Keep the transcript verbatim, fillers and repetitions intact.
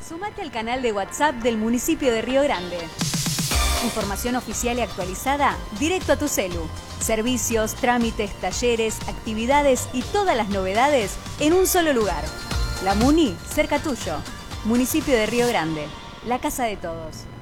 Sumate al canal de WhatsApp del municipio de Río Grande. Información oficial y actualizada directo a tu celu. Servicios, trámites, talleres, actividades y todas las novedades en un solo lugar. La Muni, cerca tuyo. Municipio de Río Grande, la casa de todos.